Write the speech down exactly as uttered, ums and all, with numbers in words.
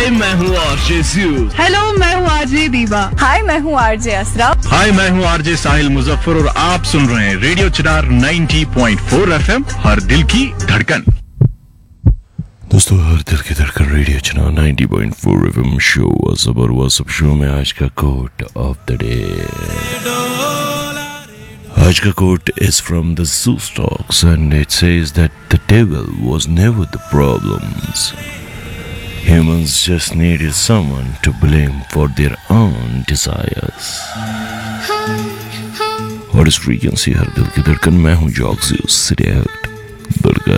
मैं हूँ RJ zoo. Hello, मैं हूँ आरजे दीवा। हाय, मैं हूँ आरजे असरा। हाय, मैं हूँ आरजे साहिल मुजफ्फर और आप सुन रहे हैं रेडियो चिनार नब्बे पॉइंट चार एफएम, हर दिल की धड़कन। दोस्तों, हर दिल की धड़कन रेडियो चिनार नब्बे पॉइंट चार एफएम शो ज़बर वासब शो में आज का कोट ऑफ द डे। आज का coat is from the Zoo Stocks and it says that the devil was never the problems. Humans just needed someone to blame for their own desires. और इस frequency हर दिल की धड़कन, मैं हूँ jocks, धड़कन।